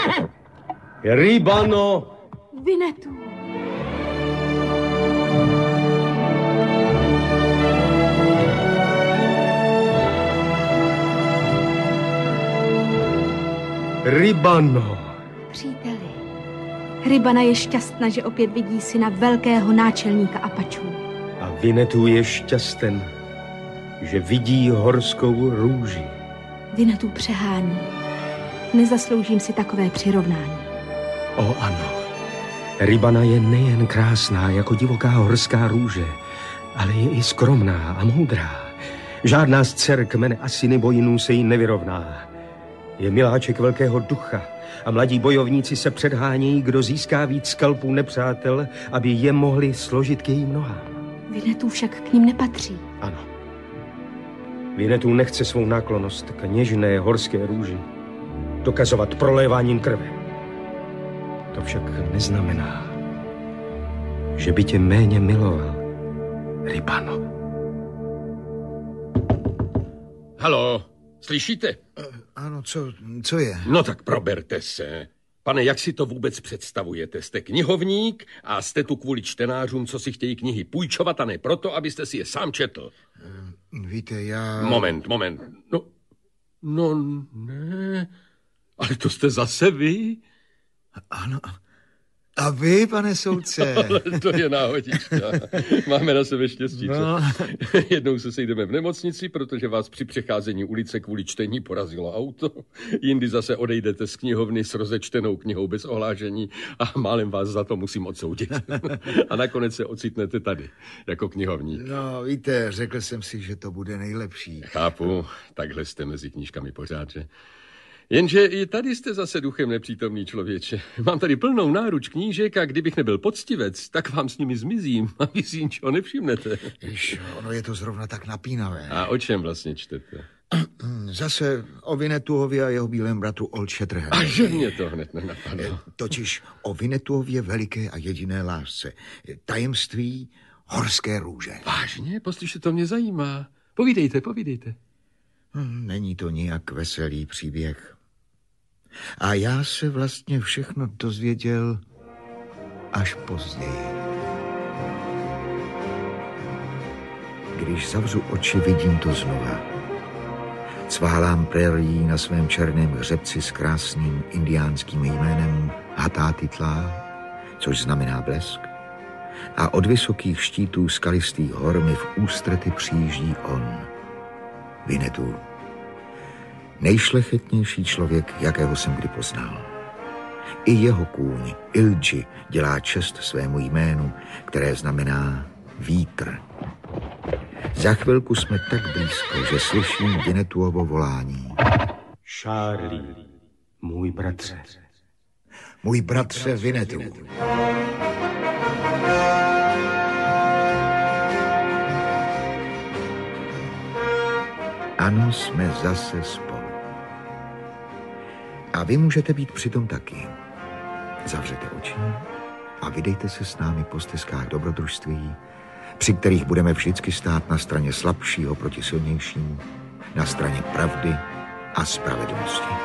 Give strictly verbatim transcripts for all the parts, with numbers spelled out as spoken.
Ribano! Vinetu! Ribano! Příteli, Ribana je šťastná, že opět vidí syna velkého náčelníka Apačů. A Vinetu je šťasten, že vidí horskou růži. Vinetu přehání. Nezasloužím si takové přirovnání. O ano, Ribana je nejen krásná jako divoká horská růže, ale je i skromná a moudrá. Žádná z dcer kmene Assiniboinů se jí nevyrovná. Je miláček velkého ducha a mladí bojovníci se předhánějí, kdo získá víc skalpů nepřátel, aby je mohli složit k jejím nohám. Vinetu však k ním nepatří. Ano. Vinetu nechce svou náklonnost k něžné horské růži dokazovat proléváním krve. To však neznamená, že by tě méně miloval, Ribano. Haló, slyšíte? Uh, ano, co, co je? No tak proberte se. Pane, jak si to vůbec představujete? Jste knihovník a jste tu kvůli čtenářům, co si chtějí knihy půjčovat, a ne proto, abyste si je sám četl. Uh, víte, já... Moment, moment. No, no ne... Ale to jste zase vy? Ano. A vy, pane soudce? Ale to je náhodička. Máme na sebe štěstí, co? No. Jednou se sejdeme v nemocnici, protože vás při přecházení ulice kvůli čtení porazilo auto. Jindy zase odejdete z knihovny s rozečtenou knihou bez ohlášení a málem vás za to musím odsoudit. A nakonec se ocitnete tady, jako knihovník. No, víte, řekl jsem si, že to bude nejlepší. Chápu, takhle jste mezi knížkami pořád, že? Jenže i tady jste zase duchem nepřítomný, člověče. Mám tady plnou náruč knížek a kdybych nebyl poctivec, tak vám s nimi zmizím a vy si ničeho nevšimnete. Víš, ono je to zrovna tak napínavé. A o čem vlastně čtete? Zase o Vinetuově a jeho bílém bratru Old Shatterhand. A že mě to hned nenapadlo. Totiž o Vinetuově veliké a jediné lásce. Tajemství horské růže. Vážně? Poslyšte, to mě zajímá. Povídejte, povídejte. Není to nijak veselý příběh. A já se vlastně všechno dozvěděl až později. Když zavřu oči, vidím to znova. Cválám prérií na svém černém hřebci s krásným indiánským jménem Hatatitla, což znamená blesk. A od vysokých štítů skalistých hor mi v ústrety přijíždí on, Vinetu. Nejšlechetnější člověk, jakého jsem kdy poznal. I jeho kůň, Ilji, dělá čest svému jménu, které znamená vítr. Za chvilku jsme tak blízko, že slyším Vinetuovo volání. Charlie, můj bratře. Můj bratře Vinetu. Ano, jsme zase spolu. A vy můžete být přitom taky. Zavřete oči a vydejte se s námi po stezkách dobrodružství, při kterých budeme vždycky stát na straně slabšího proti silnějším, na straně pravdy a spravedlnosti.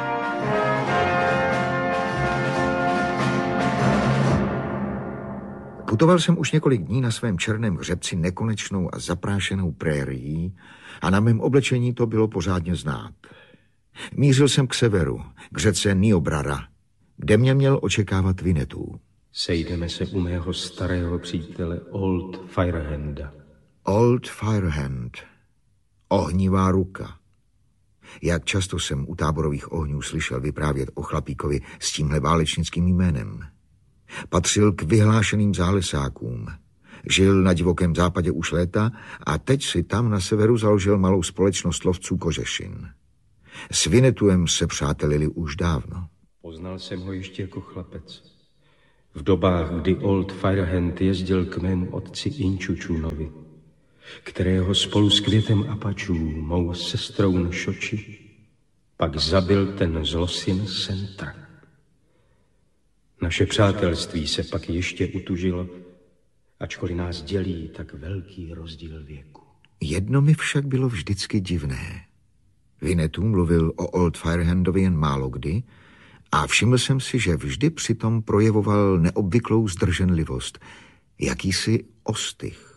Putoval jsem už několik dní na svém černém hřebci nekonečnou a zaprášenou prérií a na mém oblečení to bylo pořádně znát. Mířil jsem k severu, k řece Niobrara, kde mě měl očekávat Vinetu. Sejdeme se u mého starého přítele Old Firehanda. Old Firehand. Ohnivá ruka. Jak často jsem u táborových ohňů slyšel vyprávět o chlapíkovi s tímhle válečnickým jménem. Patřil k vyhlášeným zálesákům. Žil na divokém západě už léta a teď si tam na severu založil malou společnost lovců kožešin. S Vinetuem se přátelili už dávno. Poznal jsem ho ještě jako chlapec. V dobách, kdy Old Firehand jezdil k mému otci Inčučunovi, kterého spolu s Květem Apačů, mou sestrou Nšoči, pak zabil ten zlosin Sentra. Naše přátelství se pak ještě utužilo, ačkoliv nás dělí tak velký rozdíl věku. Jedno mi však bylo vždycky divné. Vinetu mluvil o Old Firehandovi jen málo kdy A všiml jsem si, že vždy přitom projevoval neobvyklou zdrženlivost, jakýsi ostych.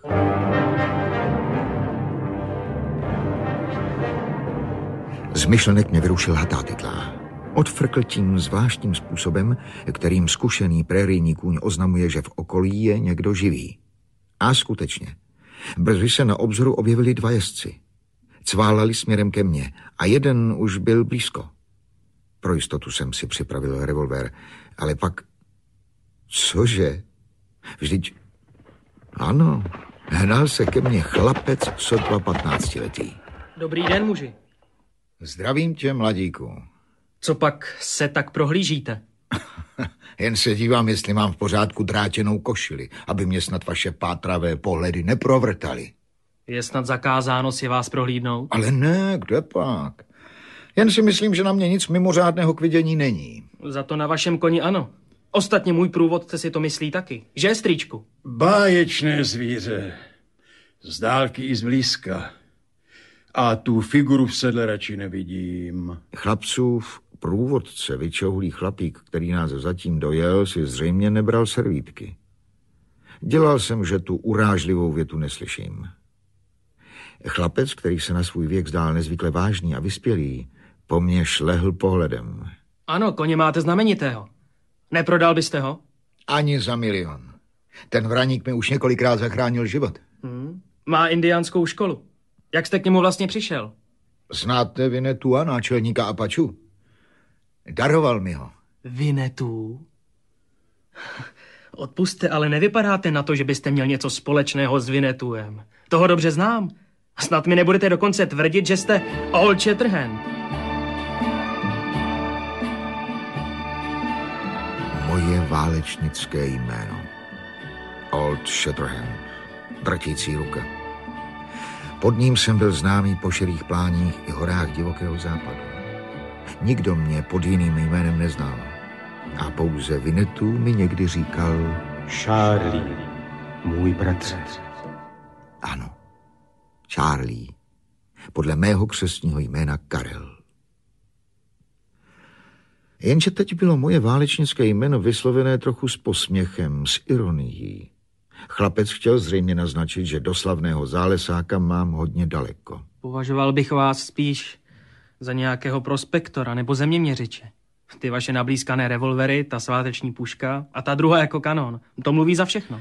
Z myšlenek mě vyrušil hatátitla. Odfrkl tím zvláštním způsobem, kterým zkušený prérijní kůň oznamuje, že v okolí je někdo živý. A skutečně. Brzy se na obzoru objevili dva jezdci. Cválali směrem ke mně a jeden už byl blízko. Pro jistotu jsem si připravil revolver, ale pak... Cože? Vždyť... Ano, hnal se ke mně chlapec sotva patnáctiletý. Dobrý den, muži. Zdravím tě, mladíku. Co pak se tak prohlížíte? Jen se dívám, jestli mám v pořádku drátěnou košili, aby mě snad vaše pátravé pohledy neprovrtaly. Je snad zakázáno si vás prohlídnout? Ale ne, kde pak? Jen si myslím, že na mě nic mimořádného k vidění není. Za to na vašem koni ano. Ostatně můj průvodce si to myslí taky. Že, strýčku? Báječné zvíře. Z dálky i zblízka. A tu figuru v sedle radši nevidím. Chlapcův průvodce, vyčouhlý chlapík, který nás zatím dojel, si zřejmě nebral servítky. Dělal jsem, že tu urážlivou větu neslyším. Chlapec, který se na svůj věk zdál nezvykle vážný a vyspělý, po mně šlehl pohledem. Ano, koně máte znamenitého. Neprodal byste ho? Ani za milion. Ten vraník mi už několikrát zachránil život. Hmm. Má indiánskou školu. Jak jste k němu vlastně přišel? Znáte Vinetua, náčelníka Apačů? Daroval mi ho. Vinetu? Odpusťte, ale nevypadáte na to, že byste měl něco společného s Vinetuem. Toho dobře znám. Snad mi nebudete dokonce tvrdit, že jste Old Shatterhand. Moje válečnické jméno. Old Shatterhand. Drtící ruka. Pod ním jsem byl známý po širých pláních i horách divokého západu. Nikdo mě pod jiným jménem neznal. A pouze Vinetu mi někdy říkal... Charlie, můj bratře. Ano, Charlie. Podle mého křestního jména Karel. Jenže teď bylo moje válečnické jméno vyslovené trochu s posměchem, s ironií. Chlapec chtěl zřejmě naznačit, že do slavného zálesáka mám hodně daleko. Považoval bych vás spíš za nějakého prospektora nebo zeměměřiče. Ty vaše nablízkané revolvery, ta sváteční puška a ta druhá jako kanon. To mluví za všechno.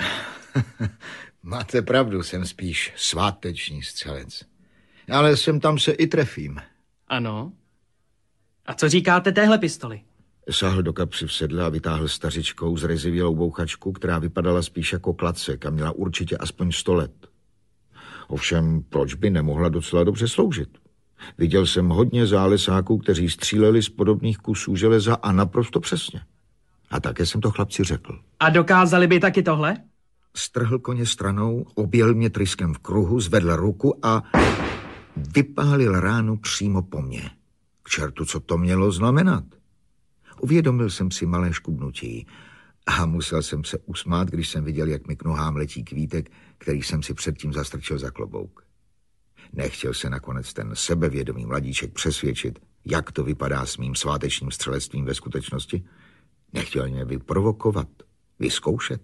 Máte pravdu, jsem spíš sváteční střelec. Ale sem tam se i trefím. Ano. A co říkáte téhle pistoli? Sáhl do kapsy v sedle a vytáhl stařičkou zrezivělou bouchačku, která vypadala spíš jako klacek a měla určitě aspoň sto let. Ovšem, proč by nemohla docela dobře sloužit? Viděl jsem hodně zálesáků, kteří stříleli z podobných kusů železa a naprosto přesně. A také jsem to chlapci řekl. A dokázali by taky tohle? Strhl koně stranou, objel mě tryskem v kruhu, zvedl ruku a vypálil ránu přímo po mně. K čertu, co to mělo znamenat? Uvědomil jsem si malé škubnutí a musel jsem se usmát, když jsem viděl, jak mi k nohám letí kvítek, který jsem si předtím zastrčil za klobouk. Nechtěl se nakonec ten sebevědomý mladíček přesvědčit, jak to vypadá s mým svátečním střelectvím ve skutečnosti. Nechtěl mě vyprovokovat, vyzkoušet.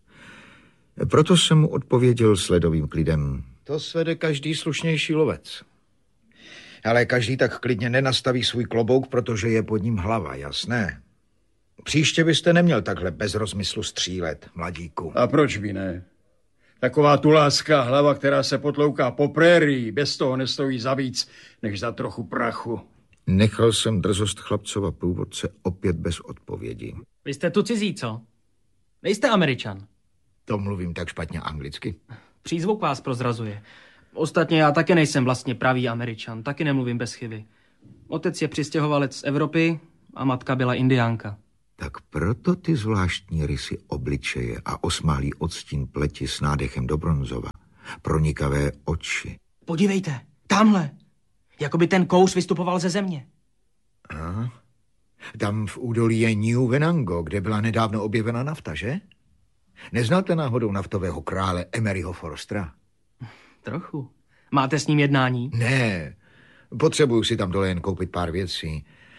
Proto jsem mu odpověděl s ledovým klidem. To svede každý slušnější lovec. Ale každý tak klidně nenastaví svůj klobouk, protože je pod ním hlava, jasné? Příště byste neměl takhle bez rozmyslu střílet, mladíku. A proč by ne? Taková tuláská hlava, která se potlouká po prérii, bez toho nestojí za víc, než za trochu prachu. Nechal jsem drzost chlapcova průvodce opět bez odpovědi. Vy jste tu cizí, co? Nejste Američan. To mluvím tak špatně anglicky. Přízvuk vás prozrazuje. Ostatně já taky nejsem vlastně pravý Američan, taky nemluvím bez chyby. Otec je přistěhovalec z Evropy a matka byla indiánka. Tak proto ty zvláštní rysy obličeje a osmálý odstín pleti s nádechem do bronzova, pronikavé oči. Podívejte, tamhle, jako by ten kouř vystupoval ze země. A? Tam v údolí je New Venango, kde byla nedávno objevena nafta, že? Neznáte náhodou naftového krále Emeryho Forstera? Trochu. Máte s ním jednání? Ne, potřebuju si tam dole jen koupit pár věcí.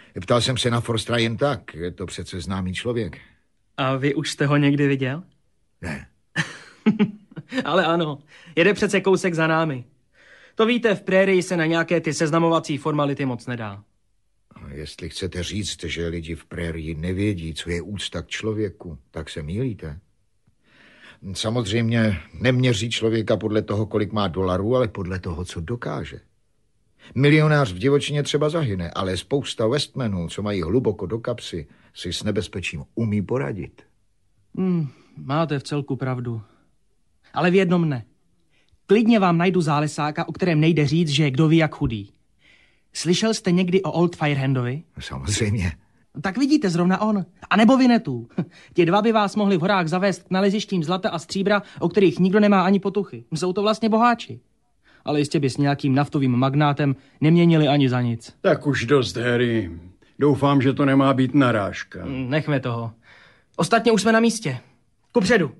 Ptal jsem se na Forstera jen tak, je to přece známý člověk. A vy už jste ho někdy viděl? Ne. Ale ano, jede přece kousek za námi. To víte, v prérii se na nějaké ty seznamovací formality moc nedá. Jestli chcete říct, že lidi v prérii nevědí, co je úcta k člověku, tak se mýlíte. Samozřejmě neměří člověka podle toho, kolik má dolarů, ale podle toho, co dokáže. Milionář v divočině třeba zahyne, ale spousta Westmanů, co mají hluboko do kapsy, si s nebezpečím umí poradit. Hmm, máte v celku pravdu. Ale v jednom ne. Klidně vám najdu zálesáka, o kterém nejde říct, že je kdo ví jak chudý. Slyšel jste někdy o Old Firehandovi? Samozřejmě. Tak vidíte, zrovna on. A nebo Vinetů. Ti dva by vás mohli v horách zavést k nalezištím zlata a stříbra, o kterých nikdo nemá ani potuchy. Jsou to vlastně boháči. Ale jistě by s nějakým naftovým magnátem neměnili ani za nic. Tak už dost, Harry. Doufám, že to nemá být narážka. Nechme toho. Ostatně už jsme na místě. Kupředu.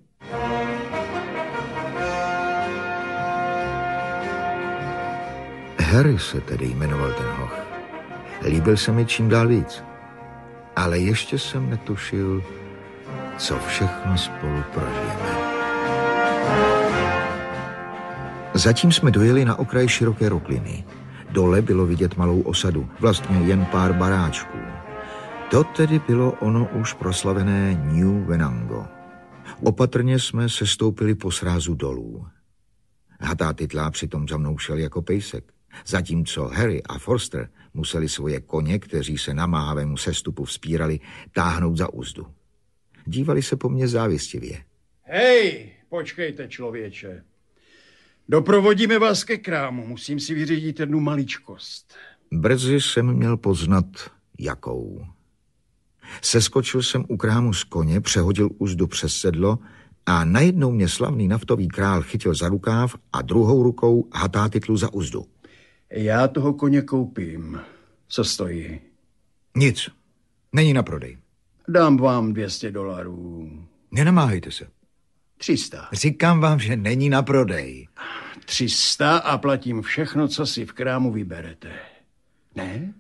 Harry se tedy jmenoval ten hoch. Líbil se mi čím dál víc. Ale ještě jsem netušil, co všechno spolu prožijeme. Zatím jsme dojeli na okraj široké rokliny. Dole bylo vidět malou osadu, vlastně jen pár baráčků. To tedy bylo ono už proslavené New Venango. Opatrně jsme sestoupili po srázu dolů. Hatá Titlá přitom za mnou šel jako pejsek. Zatímco Harry a Forster museli svoje koně, kteří se namáhavému sestupu vzpírali, táhnout za uzdu. Dívali se po mně závistivě. Hej, počkejte, člověče. Doprovodíme vás ke krámu, musím si vyřídit jednu maličkost. Brzy jsem měl poznat, jakou. Seskočil jsem u krámu z koně, přehodil uzdu přes sedlo a najednou mě slavný naftový král chytil za rukáv a druhou rukou Hatá Titlu za uzdu. Já toho koně koupím. Co stojí? Nic. Není na prodej. Dám vám dvě stě dolarů. Nenamáhejte se. tři sta. Říkám vám, že není na prodej. tři sta a platím všechno, co si v krámu vyberete. Ne?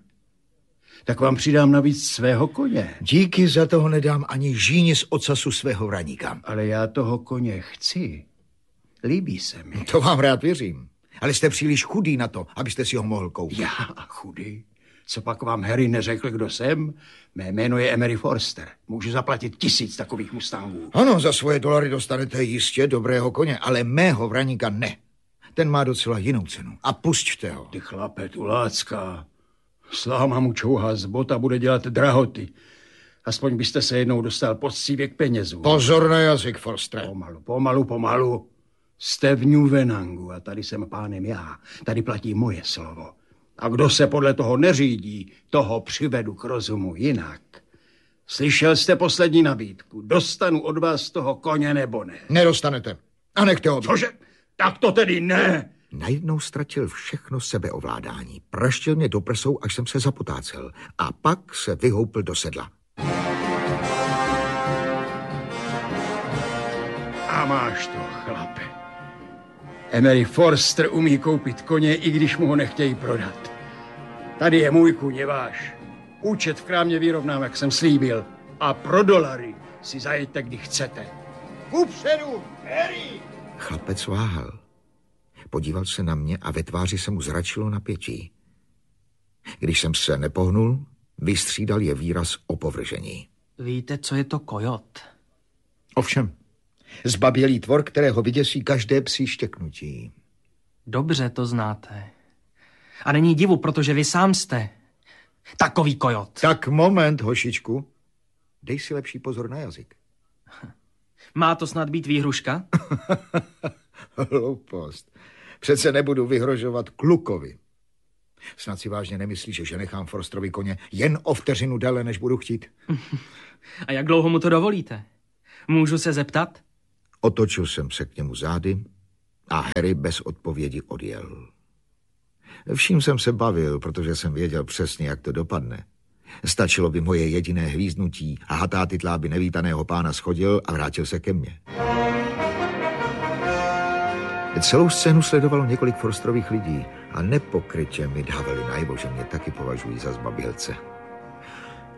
Tak vám přidám navíc svého koně. Díky, za toho nedám ani žíni z ocasu svého vraníka. Ale já toho koně chci. Líbí se mi. To vám rád věřím. Ale jste příliš chudý na to, abyste si ho mohl koupit. Já chudý? Co pak vám Harry neřekl, kdo jsem? Mé jméno je Emery Forster. Můžu zaplatit tisíc takových mustangů. Ano, za svoje dolary dostanete jistě dobrého koně, ale mého vraníka ne. Ten má docela jinou cenu. A pusťte ho. Ty chlape, tu lácka. Sláma mu čouhá z bot a bude dělat drahoty. Aspoň byste se jednou dostal pod střívěk penězů. Pozor na jazyk, Forstre. Pomalu, pomalu, pomalu. Jste v New Venangu a tady jsem pánem já. Tady platí moje slovo. A kdo se podle toho neřídí, toho přivedu k rozumu jinak. Slyšel jste poslední nabídku. Dostanu od vás toho koně nebo ne? Nedostanete. A nechte ho. Cože? Tak to tedy ne. Najednou ztratil všechno sebeovládání. Praštil mě do prsou, až jsem se zapotácel. A pak se vyhoupl do sedla. A máš to, chlape. Emery Forster umí koupit koně, i když mu ho nechtějí prodat. Tady je můj kůň, je váš. Účet v krámě vyrovnám, jak jsem slíbil. A pro dolary si zajeďte, kdy chcete. Kupředu, Harry! Chlapec váhal. Podíval se na mě a ve tváři se mu zračilo napětí. Když jsem se nepohnul, vystřídal je výraz opovržení. Víte, co je to kojot? Ovšem, zbabělý tvor, kterého vyděsí každé psí štěknutí. Dobře to znáte. A není divu, protože vy sám jste takový kojot. Tak moment, hošičku. Dej si lepší pozor na jazyk. Má to snad být výhruška? Hloupost. Přece nebudu vyhrožovat klukovi. Snad si vážně nemyslíš, že nechám Forstrovi koně jen o vteřinu déle, než budu chtít? A jak dlouho mu to dovolíte? Můžu se zeptat? Otočil jsem se k němu zády a Harry bez odpovědi odjel. Vším jsem se bavil, protože jsem věděl přesně, jak to dopadne. Stačilo by moje jediné hvízdnutí a Hatá Titlá by nevítaného pána schodil a vrátil se ke mně. Celou scénu sledovalo několik Forsterových lidí a nepokrytě mi dávali najevo, že mě taky považují za zbabělce.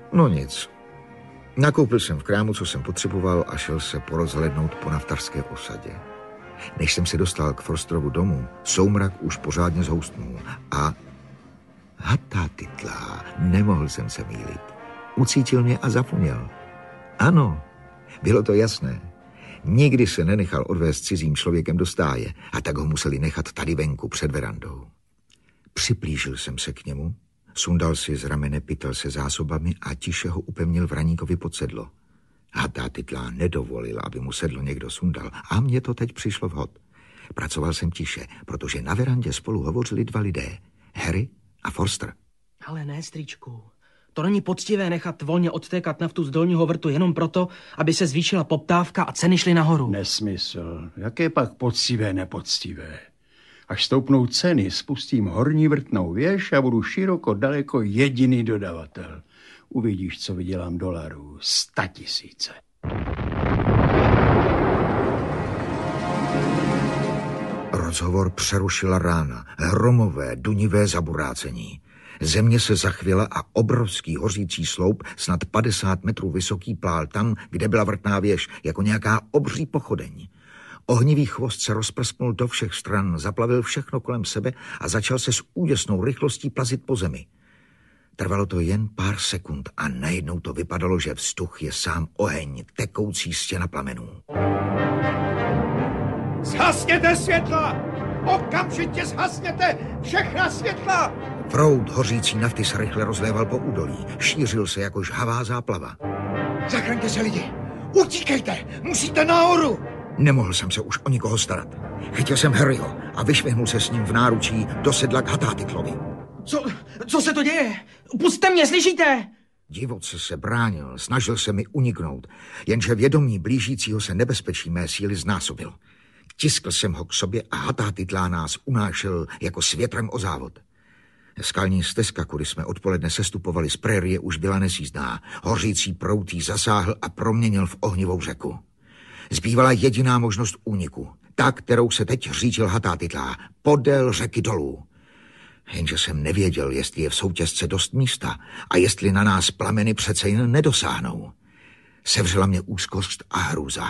No nic. Nakoupil jsem v krámu, co jsem potřeboval a šel se porozhlednout po naftarské osadě. Než jsem se dostal k Forstrovu domu, soumrak už pořádně zhoustnul a... Hatatitla, nemohl jsem se mýlit. Ucítil mě a zapomněl. Ano, bylo to jasné. Nikdy se nenechal odvést cizím člověkem do stáje a tak ho museli nechat tady venku před verandou. Připlížil jsem se k němu, sundal si z ramene pytel se zásobami a tiše ho upevnil vraníkovi pod sedlo. Hatatitla nedovolil, aby mu sedlo někdo sundal a mně to teď přišlo vhod. Pracoval jsem tiše, protože na verandě spolu hovořili dva lidé, Harry a Forster. Ale ne, strýčku. To není poctivé nechat volně odtékat naftu z dolního vrtu jenom proto, aby se zvýšila poptávka a ceny šly nahoru. Nesmysl. Jaké pak poctivé, nepoctivé? Až stoupnou ceny, spustím horní vrtnou věž a budu široko daleko jediný dodavatel. Uvidíš, co vydělám dolarů. Sta tisíce. Rozhovor přerušila rána, hromové, dunivé zaburácení. Země se zachvěla a obrovský hořící sloup, snad padesát metrů vysoký, plál tam, kde byla vrtná věž, jako nějaká obří pochodeň. Ohnivý chvost se rozprsknul do všech stran, zaplavil všechno kolem sebe a začal se s úděsnou rychlostí plazit po zemi. Trvalo to jen pár sekund a najednou to vypadalo, že vzduch je sám oheň, tekoucí stěna plamenů. Zhasněte světla! Okamžitě zhasněte všechna světla! Proud hořící nafty se rychle rozléval po údolí. Šířil se jako žhavá záplava. Zachraňte se, lidi! Utíkejte! Musíte nahoru! Nemohl jsem se už o nikoho starat. Chytil jsem Harryho a vyšvihnul se s ním v náručí do sedla k Hatatitlovi. Co, co se to děje? Pusťte mě, slyšíte? Divoce se bránil, snažil se mi uniknout, jenže vědomí blížícího se nebezpečí mé síly znásobil. Tiskl jsem ho k sobě a Hatatitla nás unášel jako s větrem o závod. Skalní stezka, kudy jsme odpoledne sestupovali z prérie, už byla nesjízdná. Hořící proud jí zasáhl a proměnil v ohnivou řeku. Zbývala jediná možnost úniku, ta, kterou se teď řídil Hatatitla, podél řeky dolů. Jenže jsem nevěděl, jestli je v soutězce dost místa a jestli na nás plameny přece jen nedosáhnou. Sevřela mě úzkost a hrůza.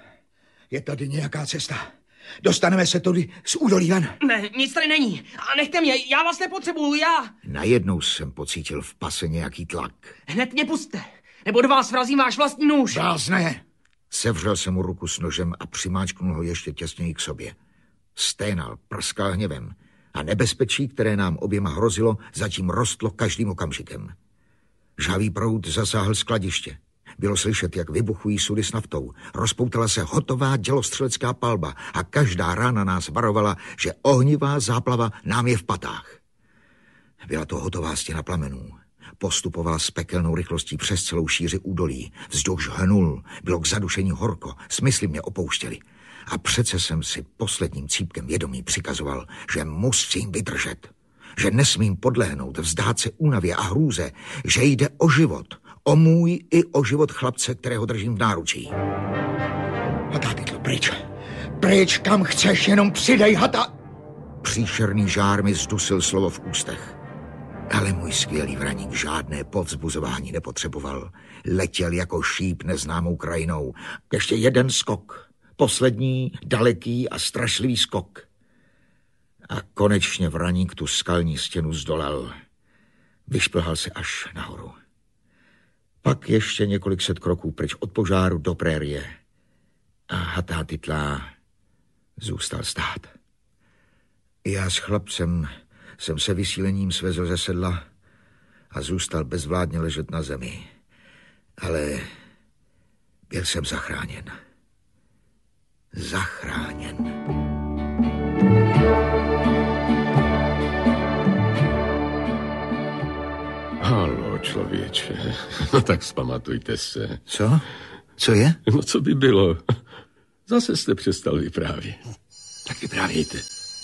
Je tady nějaká cesta. Dostaneme se tudy z údolí ven. Ne, nic tady není. A nechte mě, já vás nepotřebuju, já. Najednou jsem pocítil v pase nějaký tlak. Hned mě pusťte, nebo do vás vrazím váš vlastní nůž. Blázne. Sevřel jsem mu ruku s nožem a přimáčknul ho ještě těsněji k sobě. Sténal, prskal hněvem a nebezpečí, které nám oběma hrozilo, zatím rostlo každým okamžikem. Žhavý proud zasáhl skladiště. Bylo slyšet, jak vybuchují sudy s naftou. Rozpoutala se hotová dělostřelecká palba a každá rána nás varovala, že ohnivá záplava nám je v patách. Byla to hotová stěna plamenů. Postupovala s pekelnou rychlostí přes celou šíři údolí. Vzduch hnul, bylo k zadušení horko, smysly mě opouštěly. A přece jsem si posledním cípkem vědomí přikazoval, že musím vydržet. Že nesmím podlehnout, vzdát se únavě a hrůze, že jde o život. O můj i o život chlapce, kterého držím v náručí. Hatatitlo, pryč. Pryč, kam chceš, jenom přidej, Hata... Příšerný žár mi zdusil slovo v ústech. Ale můj skvělý vraník žádné povzbuzování nepotřeboval. Letěl jako šíp neznámou krajinou. Ještě jeden skok. Poslední, daleký a strašlivý skok. A konečně vraník tu skalní stěnu zdolal. Vyšplhal se až nahoru. Pak ještě několik set kroků pryč od požáru do prérie. A Hatatitla zůstal stát. Já s chlapcem jsem se vysílením svezl ze sedla a zůstal bezvládně ležet na zemi. Ale byl jsem zachráněn. Zachráněn. Haló, člověče. No tak vzpamatujte se. Co? Co je? No co by bylo? Zase jste přestal vyprávět. Tak vyprávějte.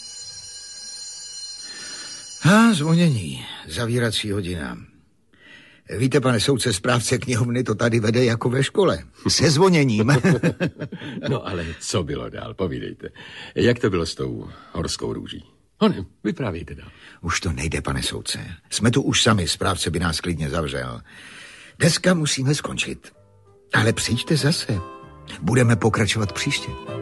Ha, zvonění. Zavírací hodina. Víte, pane soudce, správce knihovny to tady vede jako ve škole. Se zvoněním. No ale co bylo dál? Povídejte. Jak to bylo s tou horskou růží? Honem, vyprávějte dál. Už to nejde, pane soudce. Jsme tu už sami, správce by nás klidně zavřel. Dneska musíme skončit. Ale přijďte zase. Budeme pokračovat příště.